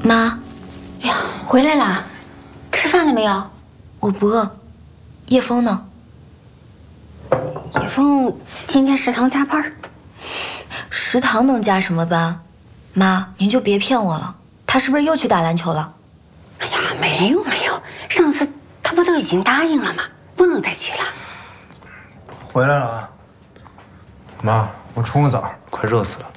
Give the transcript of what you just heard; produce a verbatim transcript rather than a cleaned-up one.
妈， 哎呀，回来啦，吃饭了没有？ 我不饿。叶枫呢？ 叶枫今天食堂加班。 食堂能加什么班？妈，您就别骗我了。他是不是又去打篮球了？ 哎呀，没有没有，上次他不都已经答应了吗？不能再去了。 回来了啊，妈，我冲个澡，快热死了。